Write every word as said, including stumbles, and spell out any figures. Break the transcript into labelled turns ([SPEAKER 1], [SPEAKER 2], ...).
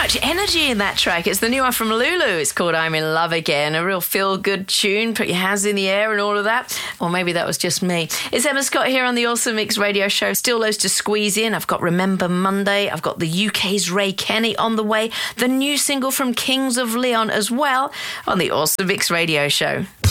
[SPEAKER 1] much energy in that track. It's the new one from Lulu. It's called I'm in Love Again. A real feel-good tune. Put your hands in the air and all of that. Or maybe that was just me. It's Emma Scott here on the Awesome Mix Radio Show. Still loads to squeeze in. I've got Remember Monday. I've got the U K's Ray Kenny on the way. The new single from Kings of Leon as well on the Awesome Mix Radio Show.